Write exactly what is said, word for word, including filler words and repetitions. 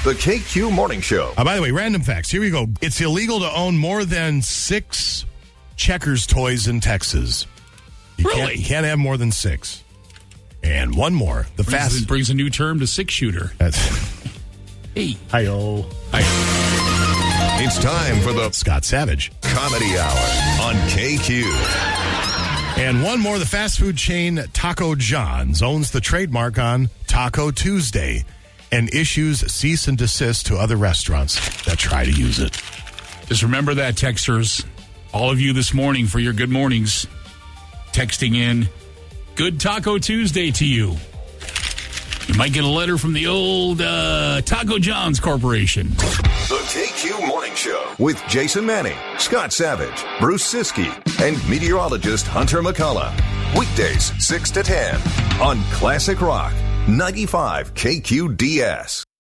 The K Q Morning Show. Uh, by the way, random facts. Here we go. It's illegal to own more than six Checkers toys in Texas. You Really? Can't, you can't have more than six. And one more. The brings, fast brings a new term to six shooter. That's Hey. Hi-yo. Hi. It's time for the Scott Savage Comedy Hour on K Q. And one more. The fast food chain Taco John's owns the trademark on Taco Tuesday and issues cease and desist to other restaurants that try to use it. Just remember that, texters. All of you this morning for your good mornings, texting in Good Taco Tuesday to you. You might get a letter from the old uh, Taco John's Corporation. The K Q Morning Show with Jason Manning, Scott Savage, Bruce Siskey, and meteorologist Hunter McCullough. Weekdays six to ten on Classic Rock ninety-five K Q D S.